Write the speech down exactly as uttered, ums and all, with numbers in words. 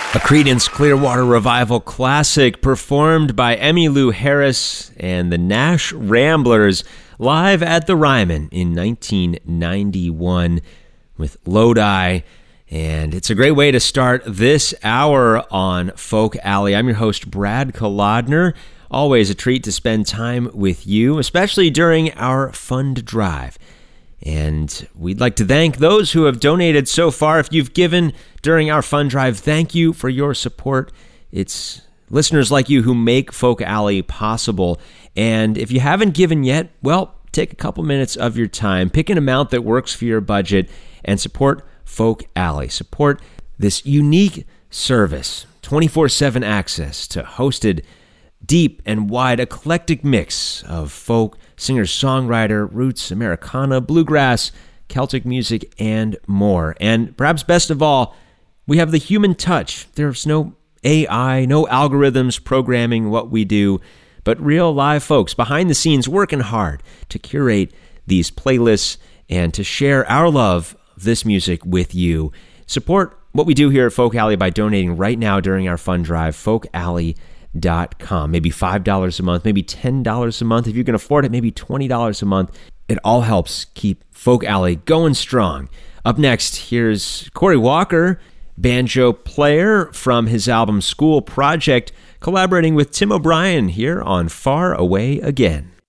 A Creedence Clearwater Revival classic performed by Emmylou Harris and the Nash Ramblers live at the Ryman in nineteen ninety-one with Lodi. And it's a great way to start this hour on Folk Alley. I'm your host, Brad Kolodner. Always a treat to spend time with you, especially during our fund drive. And we'd like to thank those who have donated so far. If you've given during our fund drive, thank you for your support. It's listeners like you who make Folk Alley possible. And if you haven't given yet, well, take a couple minutes of your time, pick an amount that works for your budget, and support Folk Alley. Support this unique service, twenty-four seven access to hosted, deep and wide eclectic mix of folk, singer-songwriter, roots, Americana, bluegrass, Celtic music, and more. And perhaps best of all, we have the human touch. There's no A I, no algorithms programming what we do, but real live folks behind the scenes working hard to curate these playlists and to share our love of this music with you. Support what we do here at Folk Alley by donating right now during our fund drive, folk alley dot com. Maybe five dollars a month, maybe ten dollars a month. If you can afford it, maybe twenty dollars a month. It all helps keep Folk Alley going strong. Up next, here's Corey Walker, banjo player from his album School Project, collaborating with Tim O'Brien here on Far Away Again.